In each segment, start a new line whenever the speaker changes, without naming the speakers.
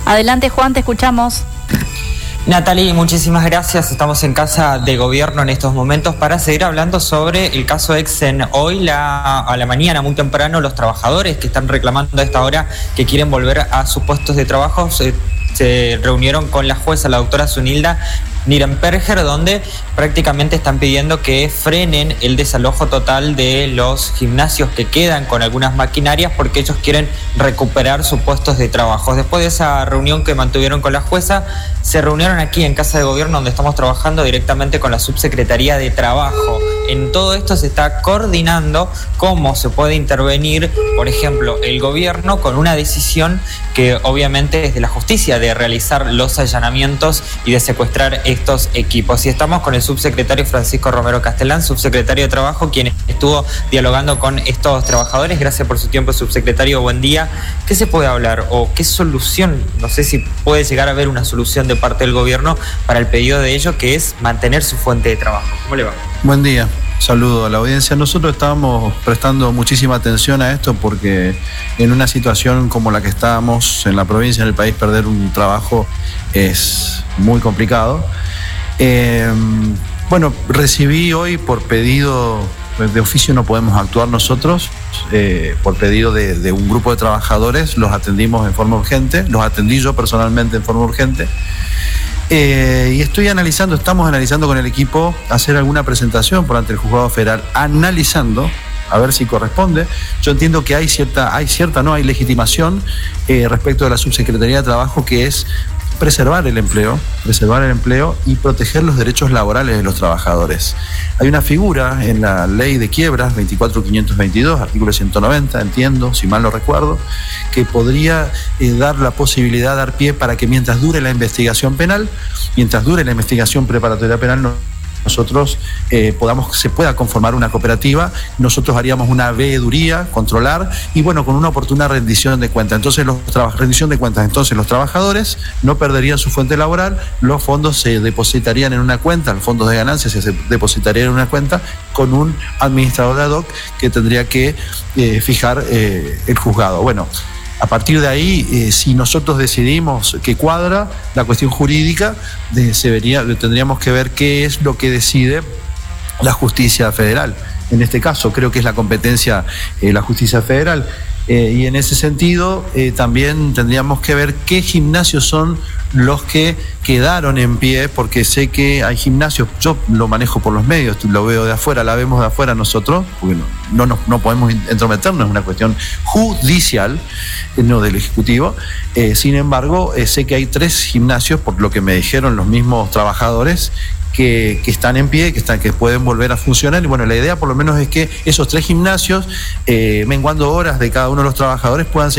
Adelante, Juan, te escuchamos.
Natalie, muchísimas gracias. Estamos en Casa de Gobierno en estos momentos para seguir hablando sobre el caso Exen. Hoy a la mañana, muy temprano, los trabajadores que están reclamando a esta hora que quieren volver a sus puestos de trabajo se reunieron con la jueza, la doctora Zunilda Nirenberger, donde prácticamente están pidiendo que frenen el desalojo total de los gimnasios que quedan con algunas maquinarias porque ellos quieren recuperar sus puestos de trabajo. Después de esa reunión que mantuvieron con la jueza, se reunieron aquí en Casa de Gobierno, donde estamos trabajando directamente con la Subsecretaría de Trabajo. En todo esto se está coordinando cómo se puede intervenir, por ejemplo, el gobierno con una decisión que obviamente es de la justicia, de realizar los allanamientos y de secuestrar estos equipos. Y estamos con el subsecretario Francisco Romero Castellán, subsecretario de Trabajo, quien estuvo dialogando con estos trabajadores. Gracias por su tiempo, subsecretario. Buen día. ¿Qué se puede hablar o qué solución? No sé si puede llegar a haber una solución de parte del gobierno para el pedido de ellos, que es mantener su fuente de trabajo. ¿Cómo le va?
Buen día. Saludo a la audiencia. Nosotros estábamos prestando muchísima atención a esto porque en una situación como la que estábamos en la provincia, en el país, perder un trabajo es muy complicado. Bueno, recibí hoy por pedido de oficio, no podemos actuar nosotros, por pedido de un grupo de trabajadores, los atendimos en forma urgente, los atendí yo personalmente en forma urgente. Y estamos analizando con el equipo hacer alguna presentación por ante el Juzgado Federal, analizando a ver si corresponde. Yo entiendo que hay legitimación respecto de la Subsecretaría de Trabajo, que es preservar el empleo y proteger los derechos laborales de los trabajadores. Hay una figura en la ley de quiebras 24522, artículo 190, entiendo, si mal no recuerdo, que podría dar la posibilidad, dar pie para que mientras dure la investigación penal, mientras dure la investigación preparatoria penal, nosotros se pueda conformar una cooperativa. Nosotros haríamos una veeduría, controlar y bueno, con una oportuna rendición de cuentas. Entonces los trabajadores no perderían su fuente laboral, los fondos se depositarían en una cuenta, los fondos de ganancias se depositarían en una cuenta con un administrador de ad hoc que tendría que fijar el juzgado. Bueno, a partir de ahí, si nosotros decidimos que cuadra la cuestión jurídica, tendríamos que ver qué es lo que decide la justicia federal. En este caso, creo que es la competencia la justicia federal. Y en ese sentido, también tendríamos que ver qué gimnasios son los que quedaron en pie, porque sé que hay gimnasios, yo lo manejo por los medios, lo veo de afuera, la vemos de afuera nosotros, porque no podemos entrometernos, es una cuestión judicial, no del Ejecutivo. Sin embargo, sé que hay 3 gimnasios, por lo que me dijeron los mismos trabajadores, que están en pie, que pueden volver a funcionar. Y bueno, la idea por lo menos es que esos 3 gimnasios, menguando horas de cada uno de los trabajadores, puedan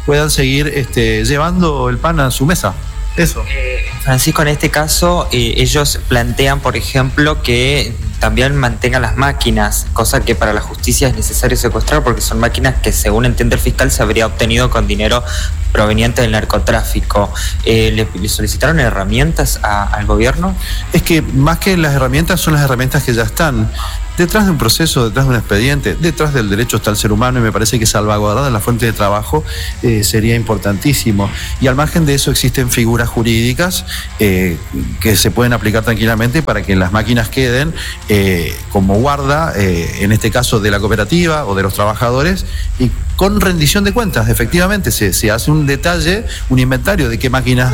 seguir llevando el pan a su mesa. Eso.
Francisco, en este caso, ellos plantean, por ejemplo, que también mantengan las máquinas, cosa que para la justicia es necesario secuestrar porque son máquinas que, según entiende el fiscal, se habría obtenido con dinero proveniente del narcotráfico. ¿Le solicitaron herramientas al gobierno?
Es que más que las herramientas, son las herramientas que ya están. Detrás de un proceso, detrás de un expediente, detrás del derecho está el ser humano, y me parece que salvaguardar la fuente de trabajo sería importantísimo. Y al margen de eso existen figuras jurídicas que se pueden aplicar tranquilamente para que las máquinas queden como guarda, en este caso de la cooperativa o de los trabajadores, y con rendición de cuentas. Efectivamente se hace un detalle, un inventario de qué máquinas,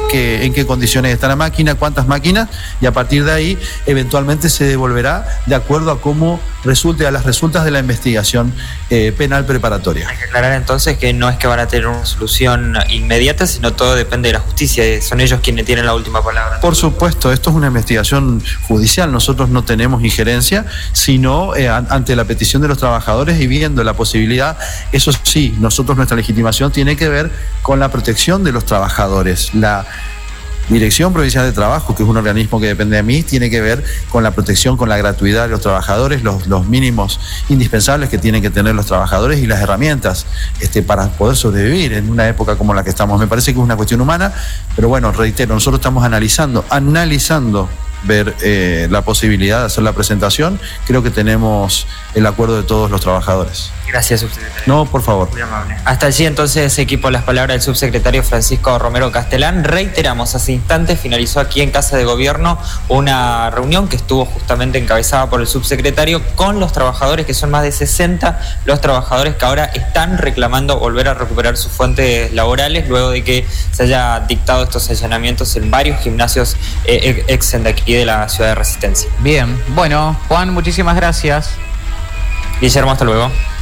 en qué condiciones está la máquina, cuántas máquinas, y a partir de ahí eventualmente se devolverá de acuerdo a cómo resulte, a las resultas de la investigación penal preparatoria.
Hay que aclarar entonces que no es que van a tener una solución inmediata, sino todo depende de la justicia, son ellos quienes tienen la última palabra.
Por supuesto, esto es una investigación judicial, nosotros no tenemos injerencia, sino ante la petición de los trabajadores y viendo la posibilidad. Eso sí, nuestra legitimación tiene que ver con la protección de los trabajadores. La Dirección Provincial de Trabajo, que es un organismo que depende de mí, tiene que ver con la protección, con la gratuidad de los trabajadores, los mínimos indispensables que tienen que tener los trabajadores y las herramientas para poder sobrevivir en una época como la que estamos. Me parece que es una cuestión humana, pero bueno, reitero, nosotros estamos analizando ver la posibilidad de hacer la presentación. Creo que tenemos el acuerdo de todos los trabajadores.
Gracias, subsecretario.
No, por favor.
Muy amable. Hasta allí entonces, equipo, las palabras del subsecretario Francisco Romero Castelán. Reiteramos, hace instantes finalizó aquí en Casa de Gobierno una reunión que estuvo justamente encabezada por el subsecretario con los trabajadores, que son más de 60 los trabajadores que ahora están reclamando volver a recuperar sus fuentes laborales luego de que se haya dictado estos allanamientos en varios gimnasios Exen de aquí de la ciudad de Resistencia.
Bien, bueno, Juan, muchísimas gracias.
Guillermo, hasta luego.